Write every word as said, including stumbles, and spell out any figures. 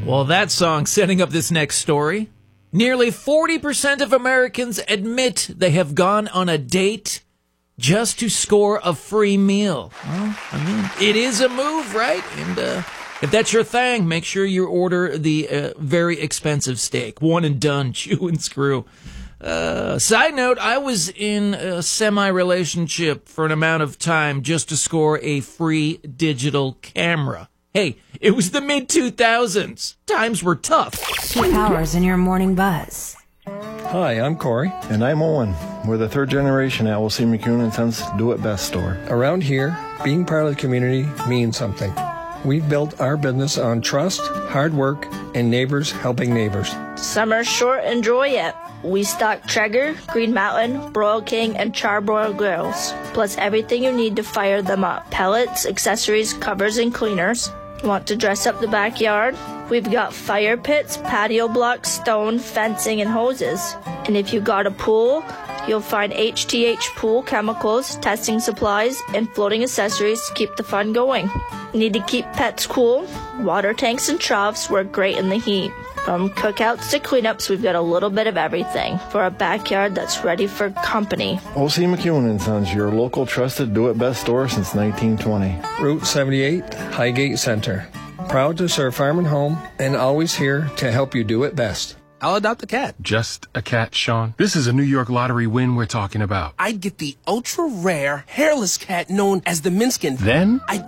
Well, that song setting up this next story. Nearly forty percent of Americans admit they have gone on a date just to score a free meal. Well, I mean, it is a move, right? And uh, if that's your thing, make sure you order the uh, very expensive steak. One and done, chew and screw. Uh, side note, I was in a semi-relationship for an amount of time just to score a free digital camera. Hey, it was the mid two thousands. Times were tough. Two Powers in your morning buzz. Hi, I'm Corey. And I'm Owen. We're the third generation at Wolsey McEwen and Sons Do It Best store. Around here, being part of the community means something. We've built our business on trust, hard work, and neighbors helping neighbors. Summer's short, enjoy it. We stock Traeger, Green Mountain, Broil King, and Charbroil grills, plus everything you need to fire them up. Pellets, accessories, covers, and cleaners. Want to dress up the backyard? We've got fire pits, patio blocks, stone, fencing, and hoses. And if you got a pool, you'll find H T H pool chemicals, testing supplies, and floating accessories to keep the fun going. Need to keep pets cool? Water tanks and troughs work great in the heat. From cookouts to cleanups, we've got a little bit of everything for a backyard that's ready for company. Wolsey McEwen and Sons, your local trusted Do It Best store since nineteen twenty. Route seventy-eight, Highgate Center. Proud to serve farm and home, and always here to help you do it best. I'll adopt a cat. Just a cat, Sean? This is a New York lottery win we're talking about. I'd get the ultra-rare, hairless cat known as the Minskin. Then? I'd